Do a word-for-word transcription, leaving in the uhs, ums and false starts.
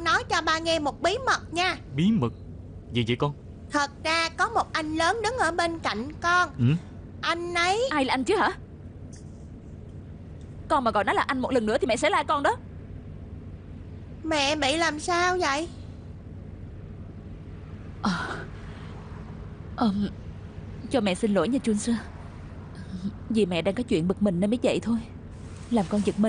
con nói cho ba nghe một bí mật nha. Bí mật? Gì vậy con? Thật ra có một anh lớn đứng ở bên cạnh con. Ừ? Anh ấy... Ai là anh chứ hả? Con mà gọi nó là anh một lần nữa thì mẹ sẽ la con đó. Mẹ bị làm sao vậy? à, um, Cho mẹ xin lỗi nha Chunsu. Vì mẹ đang có chuyện bực mình nên mới vậy thôi, làm con giật mình.